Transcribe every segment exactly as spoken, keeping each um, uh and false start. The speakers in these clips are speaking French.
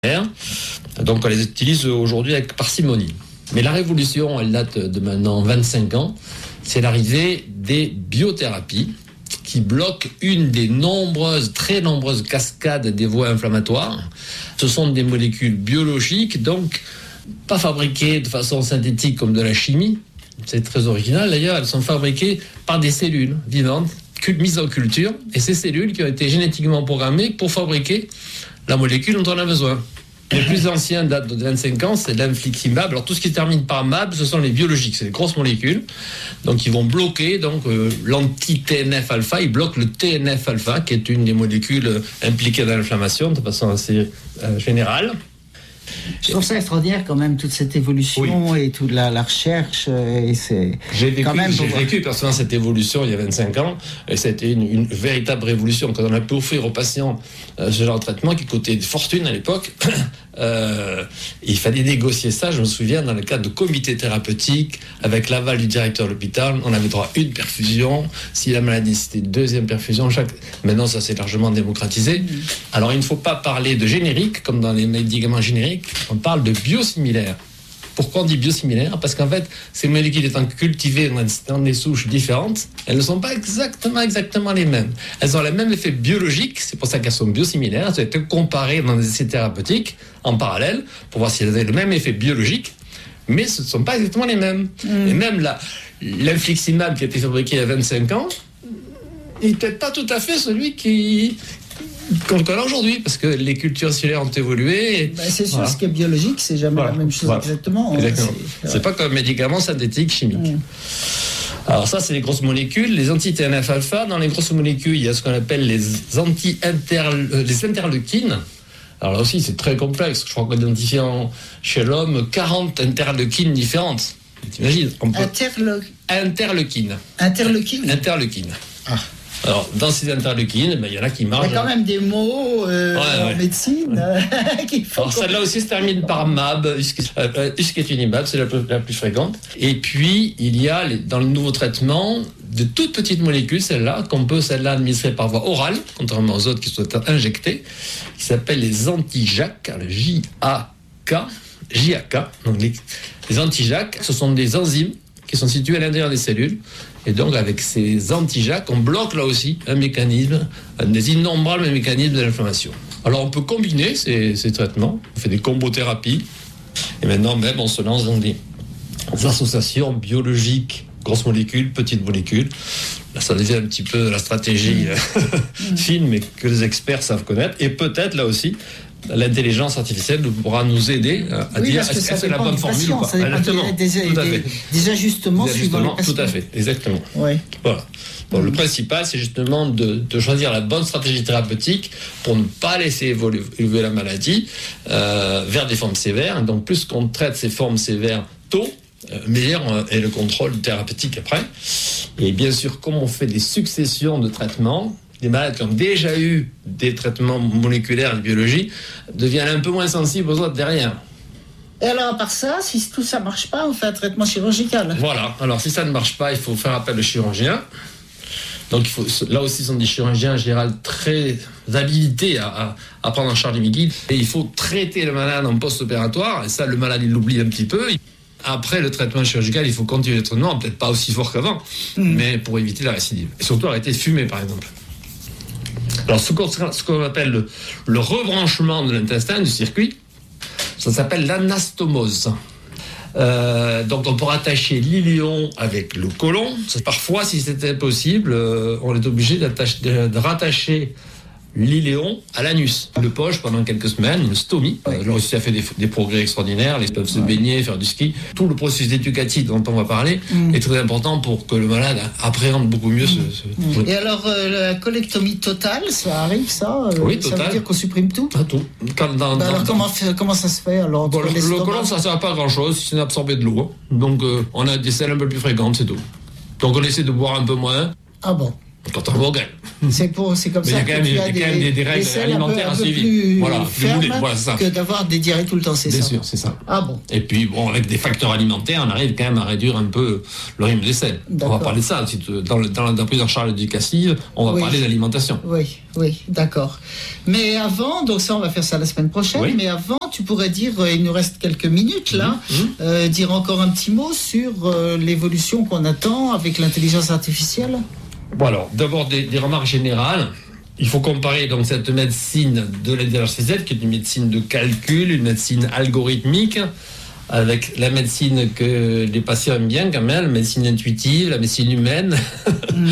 Donc on les utilise aujourd'hui avec parcimonie. Mais la révolution, elle date de maintenant vingt-cinq ans. C'est l'arrivée des biothérapies qui bloquent une des nombreuses, très nombreuses cascades des voies inflammatoires. Ce sont des molécules biologiques, donc pas fabriquées de façon synthétique comme de la chimie. C'est très original d'ailleurs, elles sont fabriquées par des cellules vivantes, mises en culture, et ces cellules qui ont été génétiquement programmées pour fabriquer la molécule dont on a besoin. Les plus anciens datent de vingt-cinq ans, c'est l'infliximab. Alors tout ce qui se termine par mab, ce sont les biologiques, c'est les grosses molécules. Donc ils vont bloquer donc euh, l'anti-T N F alpha, ils bloquent le T N F alpha, qui est une des molécules impliquées dans l'inflammation de façon assez euh, générale. Je trouve ça extraordinaire quand même, toute cette évolution, oui. Et toute la, la recherche. Et c'est j'ai vécu, quand même j'ai vécu personnellement cette évolution il y a vingt-cinq ans, et c'était une, une véritable révolution. Quand on a pu offrir aux patients euh, ce genre de traitement qui coûtait des fortunes à l'époque, euh, il fallait négocier ça. Je me souviens, dans le cadre de comités thérapeutiques, avec l'aval du directeur de l'hôpital, on avait droit à une perfusion. Si la maladie, c'était une deuxième perfusion. Chaque... Maintenant, ça s'est largement démocratisé. Mmh. Alors, il ne faut pas parler de générique, comme dans les médicaments génériques. On parle de biosimilaires. Pourquoi on dit biosimilaires ? Parce qu'en fait, ces molécules étant cultivées dans des souches différentes, elles ne sont pas exactement, exactement les mêmes. Elles ont le même effet biologique, c'est pour ça qu'elles sont biosimilaires. Elles ont été comparées dans des essais thérapeutiques en parallèle pour voir si elles avaient le même effet biologique, mais ce ne sont pas exactement les mêmes. Mmh. Et même la, l'infliximab qui a été fabriqué il y a vingt-cinq ans, il n'est peut-être pas tout à fait celui qui... qu'on le connaît aujourd'hui, parce que les cultures cellulaires ont évolué. Ben c'est sûr, voilà. Ce qui est biologique, c'est jamais voilà. La même chose voilà. exactement. exactement. C'est, c'est pas comme un médicament synthétique chimique. Mmh. Alors ça, c'est les grosses molécules. Les anti-T N F alpha, dans les grosses molécules, il y a ce qu'on appelle les anti-inter... les interleukines. Alors là aussi, c'est très complexe. Je crois qu'on identifie en... chez l'homme quarante interleukines différentes. T'imagines on peut... Interle... Interleukines. Interleukines Interleukines. Ah. Alors, dans ces interleukines, ben, il y en a qui marchent. Il y a quand même des mots euh, ouais, ouais. en médecine ouais. qui font. Alors, celle-là aussi se termine par mab, usquetunimab, c'est la plus, la plus fréquente. Et puis, il y a, les, dans le nouveau traitement, de toutes petites molécules, celle-là, qu'on peut, celle-là, administrer par voie orale, contrairement aux autres qui sont injectées, qui s'appellent les anti-J A K, le J A K, J A K. Donc, les, les anti-J A K, ce sont des enzymes qui sont situés à l'intérieur des cellules. Et donc, avec ces anti-J A K, on bloque là aussi un mécanisme, un des innombrables mécanismes de l'inflammation. Alors, on peut combiner ces, ces traitements, on fait des combothérapies, et maintenant même, on se lance dans des associations biologiques, grosses molécules, petites molécules. Là, ça devient un petit peu la stratégie mmh. fine, mais que les experts savent connaître. Et peut-être, là aussi, l'intelligence artificielle pourra nous aider à oui, dire est-ce que c'est la bonne formule ou pas. Exactement. Des, des, tout à fait. Des, des ajustements des suivant ajustements, les patients. Tout à fait, exactement. Oui. Voilà. Bon, mmh. Le principal, c'est justement de, de choisir la bonne stratégie thérapeutique pour ne pas laisser évoluer, évoluer la maladie euh, vers des formes sévères. Donc, plus qu'on traite ces formes sévères tôt, euh, meilleur est le contrôle thérapeutique après. Et bien sûr, comme on fait des successions de traitements, les malades qui ont déjà eu des traitements moléculaires de biologie deviennent un peu moins sensibles aux autres derrière. Et alors, à part ça, si tout ça ne marche pas, on fait un traitement chirurgical. Voilà. Alors, si ça ne marche pas, il faut faire appel au chirurgien. Donc, il faut, là aussi, ce sont des chirurgiens en général très habilités à, à, à prendre en charge les liquides. Et il faut traiter le malade en post-opératoire. Et ça, le malade, il l'oublie un petit peu. Après le traitement chirurgical, il faut continuer le traitement, peut-être pas aussi fort qu'avant, mmh. mais pour éviter la récidive. Et surtout, arrêter de fumer, par exemple. Alors, ce qu'on, ce qu'on appelle le, le rebranchement de l'intestin, du circuit, ça s'appelle l'anastomose. Euh, donc, on peut rattacher l'iléon avec le côlon. Parfois, si c'était possible, euh, on est obligé de, de rattacher l'iléon à l'anus. Le poche pendant quelques semaines, une stomie. Oui. Euh, le Russie a fait des, des progrès extraordinaires. Les peuvent se ouais. baigner, faire du ski. Tout le processus éducatif dont on va parler mmh. est très important pour que le malade appréhende beaucoup mieux mmh. ce, ce... Mmh. Et alors, euh, la colectomie totale, ça arrive, ça euh, Oui, ça total. veut dire qu'on supprime tout Pas tout. Quand, dans, bah dans, alors, dans... Comment, fait, comment ça se fait alors, bon, le, le côlon, ça ne sert à pas à grand-chose si c'est absorbé de l'eau. Donc, euh, on a des selles un peu plus fréquentes, c'est tout. Donc, on essaie de boire un peu moins. Ah bon Quand on va au grec. C'est, pour, c'est comme Mais ça il y a quand même, que tu as des, des, des, des règles des alimentaires un à peu, suivre. Plus voilà, ferme voilà, c'est ça. Que d'avoir des diarrhées tout le temps, c'est Bien ça. sûr, c'est ça. Ah bon. Et puis, bon, avec des facteurs alimentaires, on arrive quand même à réduire un peu le rythme des selles. D'accord. On va parler de ça. Dans, le, dans la prise en charge éducative, on va oui. parler d'alimentation. Oui, oui, d'accord. Mais avant, donc ça, on va faire ça la semaine prochaine, oui. mais avant, tu pourrais dire, il nous reste quelques minutes là, mmh. euh, dire encore un petit mot sur euh, l'évolution qu'on attend avec l'intelligence artificielle. Bon alors, d'abord des, des remarques générales. Il faut comparer donc cette médecine de l'intelligence artificielle, qui est une médecine de calcul, une médecine algorithmique, avec la médecine que les patients aiment bien quand même, la médecine intuitive, la médecine humaine. Mmh.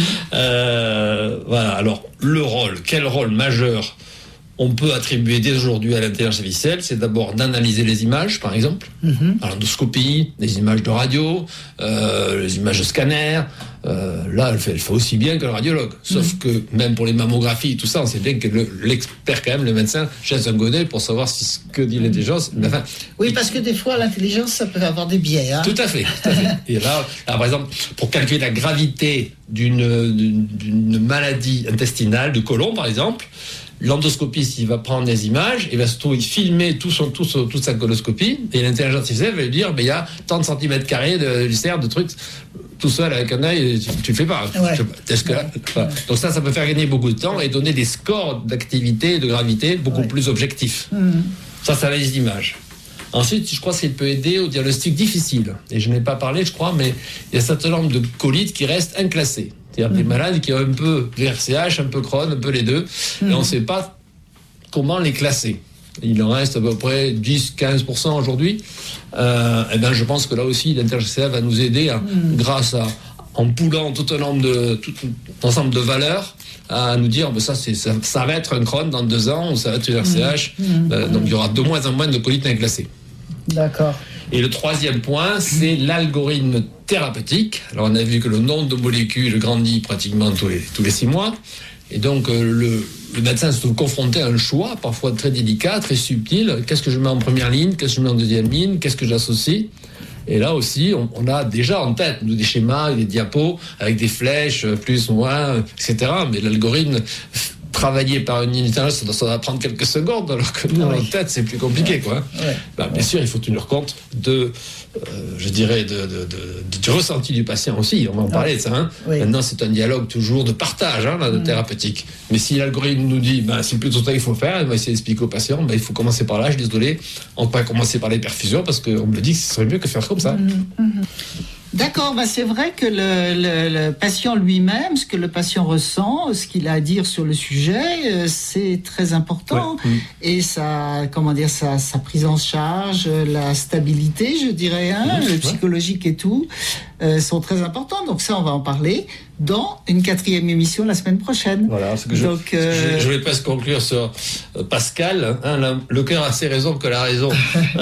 euh, voilà. Alors, le rôle, quel rôle majeur on peut attribuer dès aujourd'hui à l'intelligence artificielle? C'est d'abord d'analyser les images, par exemple, mmh. à l'endoscopie, les images de radio, euh, les images de scanner. Euh, là, elle fait, elle fait aussi bien que le radiologue. Sauf mmh. que même pour les mammographies et tout ça, on sait bien que le, l'expert, quand même, le médecin, jette un godet pour savoir si ce que dit l'intelligence. Mmh. Enfin, oui, parce que des fois, l'intelligence, ça peut avoir des biais. Hein. Tout à fait. Tout à fait. Et là, là, par exemple, pour calculer la gravité d'une, d'une, d'une maladie intestinale, du côlon, par exemple, l'endoscopiste, il va prendre des images, il va se trouver filmer tout son, tout son, toute sa coloscopie, et l'intelligence artificielle va lui dire, ben, il y a tant de centimètres carrés de ulcère, de trucs, tout seul avec un œil, tu, tu le fais pas. Ouais. Est-ce que là, ouais. Donc ça, ça peut faire gagner beaucoup de temps et donner des scores d'activité et de gravité beaucoup ouais. plus objectifs. Mmh. Ça, c'est l'analyse d'image. Ensuite, je crois qu'il peut aider au diagnostic difficile. Et je n'ai pas parlé, je crois, mais il y a un certain nombre de colites qui restent inclassés. C'est-à-dire mmh. des malades qui ont un peu V R C H, un peu Crohn, un peu les deux, mmh. et on ne sait pas comment les classer. Il en reste à peu près dix à quinze pour cent aujourd'hui. Euh, et ben je pense que là aussi, l'intelligence artificielle va nous aider, à, mmh. grâce à, en poulant tout un, nombre de, tout un ensemble de valeurs, à nous dire ben ça, c'est, ça, ça va être un Crohn dans deux ans, ou ça va être une V R C H. Mmh. Euh, donc il y aura de moins en moins de colites inclassées. D'accord. Et le troisième point, c'est l'algorithme thérapeutique. Alors, on a vu que le nombre de molécules grandit pratiquement tous les, tous les six mois. Et donc, euh, le, le médecin se trouve confronté à un choix, parfois très délicat, très subtil. Qu'est-ce que je mets en première ligne? Qu'est-ce que je mets en deuxième ligne? Qu'est-ce que j'associe? Et là aussi, on, on a déjà en tête nous, des schémas, des diapos, avec des flèches, plus, moins, et cetera. Mais l'algorithme travaillé par une unité, ça, ça va prendre quelques secondes, alors que nous, oui. en tête, c'est plus compliqué, quoi. Ouais. Bah, bien sûr, il faut tenir compte de, euh, je dirais, de, de, de, du ressenti du patient aussi. On va en parler de ça. Hein. Oui. Maintenant, c'est un dialogue toujours de partage, hein, là, de mmh. thérapeutique. Mais si l'algorithme nous dit, bah, c'est plutôt ça qu'il faut faire, on va essayer d'expliquer au patient, bah, il faut commencer par là, je suis désolé, on peut pas commencer par les perfusions, parce qu'on me dit que ce serait mieux que faire comme ça. Mmh. Mmh. D'accord, bah c'est vrai que le, le, le patient lui-même, ce que le patient ressent, ce qu'il a à dire sur le sujet, euh, c'est très important. Ouais. Mmh. Et sa, comment dire, sa, sa prise en charge, la stabilité, je dirais, hein, mmh. le psychologique et tout, euh, sont très importants. Donc ça, on va en parler dans une quatrième émission la semaine prochaine. Voilà, ce que je, Donc, euh... je, je vais presque conclure sur Pascal. Hein, la, le cœur a ses raisons que la raison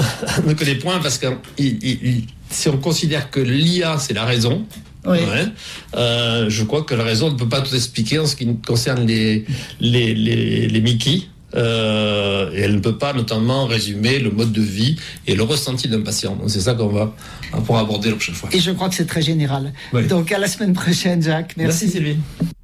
ne connaît point, parce que il, il, il, si on considère que l'I A c'est la raison, oui. ouais, euh, je crois que la raison ne peut pas tout expliquer en ce qui concerne les les les, les Mickey. Euh, et elle ne peut pas notamment résumer le mode de vie et le ressenti d'un patient. Donc c'est ça qu'on va on pourra aborder la prochaine fois. Et je crois que c'est très général. Oui. Donc à la semaine prochaine, Jacques. Merci, Merci Sylvie.